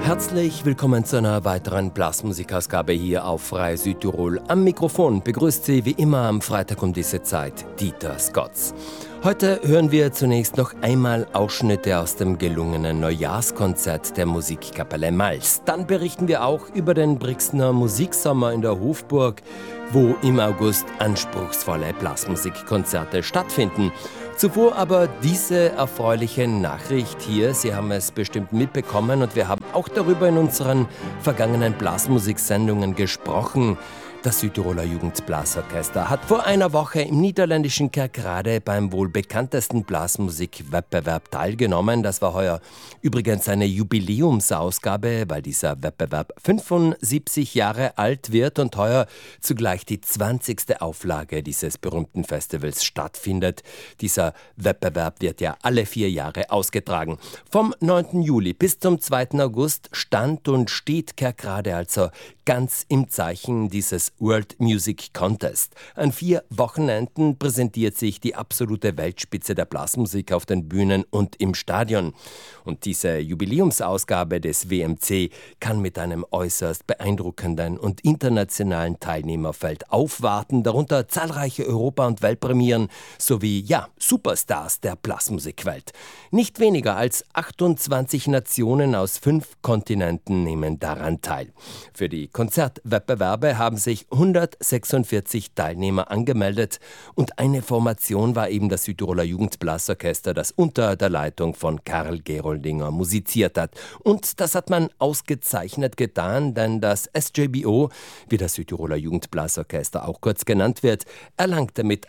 Herzlich willkommen zu einer weiteren Blasmusikausgabe hier auf Freie Südtirol. Am Mikrofon begrüßt Sie wie immer am Freitag um diese Zeit Dieter Scotts. Heute hören wir zunächst noch einmal Ausschnitte aus dem gelungenen Neujahrskonzert der Musikkapelle Mals. Dann berichten wir auch über den Brixner Musiksommer in der Hofburg, wo im August anspruchsvolle Blasmusikkonzerte stattfinden. Zuvor aber diese erfreuliche Nachricht hier. Sie haben es bestimmt mitbekommen und wir haben auch darüber in unseren vergangenen Blasmusiksendungen gesprochen. Das Südtiroler Jugendblasorchester hat vor einer Woche im niederländischen Kerkrade beim wohl bekanntesten Blasmusikwettbewerb teilgenommen. Das war heuer übrigens eine Jubiläumsausgabe, weil dieser Wettbewerb 75 Jahre alt wird und heuer zugleich die 20. Auflage dieses berühmten Festivals stattfindet. Dieser Wettbewerb wird ja alle 4 Jahre ausgetragen. Vom 9. Juli bis zum 2. August stand und steht Kerkrade also ganz im Zeichen dieses World Music Contest. An 4 Wochenenden präsentiert sich die absolute Weltspitze der Blasmusik auf den Bühnen und im Stadion. Und diese Jubiläumsausgabe des WMC kann mit einem äußerst beeindruckenden und internationalen Teilnehmerfeld aufwarten, darunter zahlreiche Europa- und Weltpremieren sowie, Superstars der Blasmusikwelt. Nicht weniger als 28 Nationen aus 5 Kontinenten nehmen daran teil. Für die Konzertwettbewerbe haben sich 146 Teilnehmer angemeldet und eine Formation war eben das Südtiroler Jugendblasorchester, das unter der Leitung von Karl Geroldinger musiziert hat. Und das hat man ausgezeichnet getan, denn das SJBO, wie das Südtiroler Jugendblasorchester auch kurz genannt wird, erlangte mit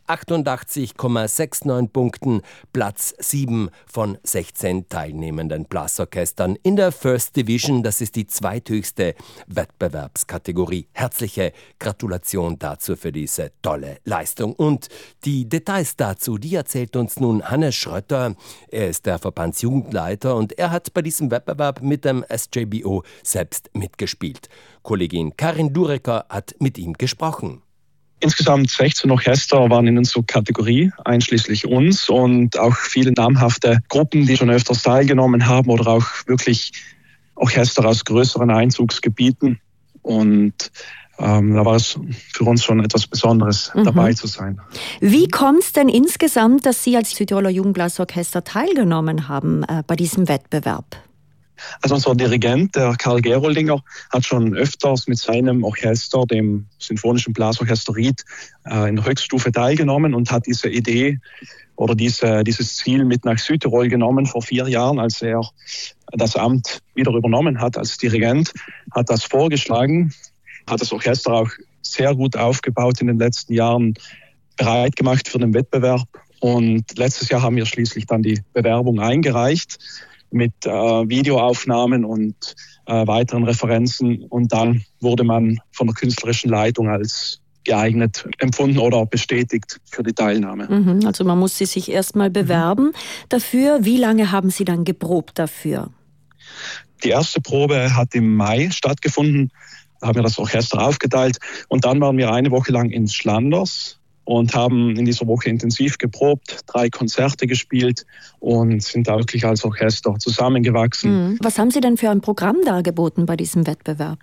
88,69 Punkten Platz 7 von 16 teilnehmenden Blasorchestern in der First Division. Das ist die zweithöchste Wettbewerbskategorie. Herzliche Gratulation dazu für diese tolle Leistung. Und die Details dazu, die erzählt uns nun Hannes Schrötter. Er ist der Verbandsjugendleiter und er hat bei diesem Wettbewerb mit dem SJBO selbst mitgespielt. Kollegin Karin Durecker hat mit ihm gesprochen. Insgesamt 16 Orchester waren in unserer Kategorie, einschließlich uns und auch viele namhafte Gruppen, die schon öfters teilgenommen haben oder auch wirklich Orchester aus größeren Einzugsgebieten. Und da war es für uns schon etwas Besonderes, dabei zu sein. Wie kommt es denn insgesamt, dass Sie als Südtiroler Jugendblasorchester teilgenommen haben bei diesem Wettbewerb? Also unser Dirigent, der Karl Geroldinger, hat schon öfters mit seinem Orchester, dem Sinfonischen Blasorchester Ried, in der Höchststufe teilgenommen und hat diese Idee oder dieses Ziel mit nach Südtirol genommen vor 4 Jahren, als er das Amt wieder übernommen hat als Dirigent, hat das vorgeschlagen, hat das Orchester auch sehr gut aufgebaut in den letzten Jahren, bereit gemacht für den Wettbewerb. Und letztes Jahr haben wir schließlich dann die Bewerbung eingereicht mit Videoaufnahmen und weiteren Referenzen. Und dann wurde man von der künstlerischen Leitung als geeignet empfunden oder bestätigt für die Teilnahme. Also man muss sich erstmal bewerben dafür. Wie lange haben Sie dann geprobt dafür? Die erste Probe hat im Mai stattgefunden. Da haben wir das Orchester aufgeteilt. Und dann waren wir eine Woche lang in Schlanders und haben in dieser Woche intensiv geprobt, 3 Konzerte gespielt und sind da wirklich als Orchester zusammengewachsen. Was haben Sie denn für ein Programm dargeboten bei diesem Wettbewerb?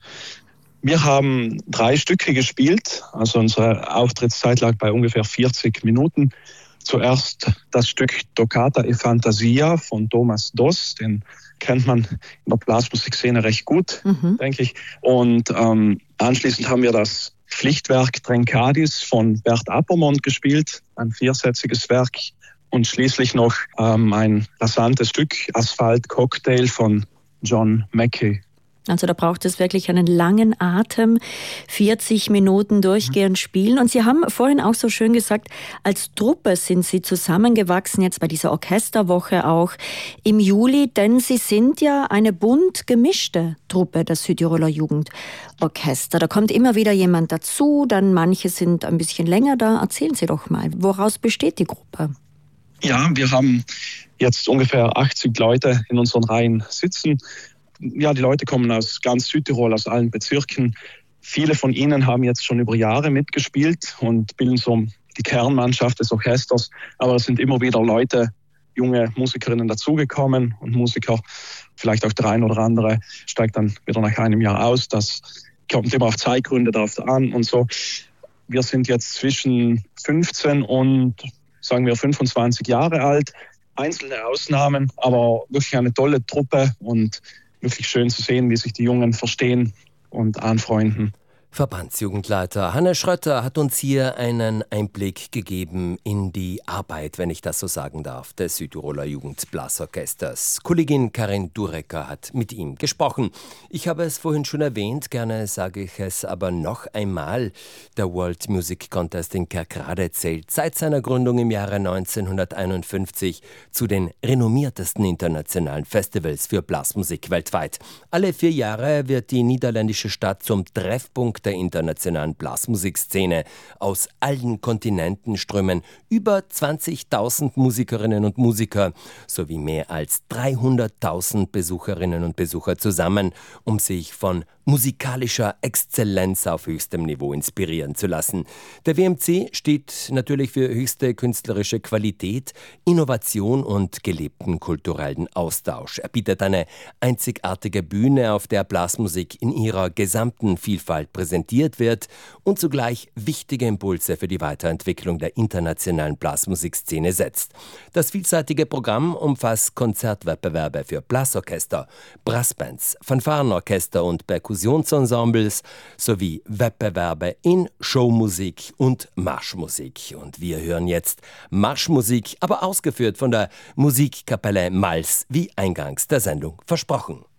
Wir haben 3 Stücke gespielt, also unsere Auftrittszeit lag bei ungefähr 40 Minuten. Zuerst das Stück Toccata e Fantasia von Thomas Doss, den kennt man in der Blasmusikszene recht gut, denke ich. Und anschließend haben wir das Pflichtwerk Trencadis von Bert Appermont gespielt, ein 4-sätziges Werk. Und schließlich noch ein rasantes Stück, Asphalt Cocktail von John Mackey. Also da braucht es wirklich einen langen Atem, 40 Minuten durchgehend spielen. Und Sie haben vorhin auch so schön gesagt, als Truppe sind Sie zusammengewachsen, jetzt bei dieser Orchesterwoche auch im Juli, denn Sie sind ja eine bunt gemischte Truppe, das Südtiroler Jugendorchester. Da kommt immer wieder jemand dazu, dann manche sind ein bisschen länger da. Erzählen Sie doch mal, woraus besteht die Gruppe? Ja, wir haben jetzt ungefähr 80 Leute in unseren Reihen sitzen. Ja, die Leute kommen aus ganz Südtirol, aus allen Bezirken. Viele von ihnen haben jetzt schon über Jahre mitgespielt und bilden so die Kernmannschaft des Orchesters. Aber es sind immer wieder Leute junge Musikerinnen dazugekommen und Musiker, vielleicht auch der ein oder andere steigt dann wieder nach einem Jahr aus. Das kommt immer auf Zeitgründe darauf an und so. Wir sind jetzt zwischen 15 und, sagen wir, 25 Jahre alt. Einzelne Ausnahmen, aber wirklich eine tolle Truppe und wirklich schön zu sehen, wie sich die Jungen verstehen und anfreunden. Verbandsjugendleiter Hannes Schrötter hat uns hier einen Einblick gegeben in die Arbeit, wenn ich das so sagen darf, des Südtiroler Jugendblasorchesters. Kollegin Karin Durecker hat mit ihm gesprochen. Ich habe es vorhin schon erwähnt, gerne sage ich es aber noch einmal. Der World Music Contest in Kerkrade zählt seit seiner Gründung im Jahre 1951 zu den renommiertesten internationalen Festivals für Blasmusik weltweit. Alle 4 Jahre wird die niederländische Stadt zum Treffpunkt der internationalen Blasmusikszene. Aus allen Kontinenten strömen über 20.000 Musikerinnen und Musiker sowie mehr als 300.000 Besucherinnen und Besucher zusammen, um sich von musikalischer Exzellenz auf höchstem Niveau inspirieren zu lassen. Der WMC steht natürlich für höchste künstlerische Qualität, Innovation und gelebten kulturellen Austausch. Er bietet eine einzigartige Bühne, auf der Blasmusik in ihrer gesamten Vielfalt präsentiert wird und zugleich wichtige Impulse für die Weiterentwicklung der internationalen Blasmusikszene setzt. Das vielseitige Programm umfasst Konzertwettbewerbe für Blasorchester, Brassbands, Fanfarenorchester und Perkussionsensembles sowie Wettbewerbe in Showmusik und Marschmusik. Und wir hören jetzt Marschmusik, aber ausgeführt von der Musikkapelle Mals, wie eingangs der Sendung versprochen.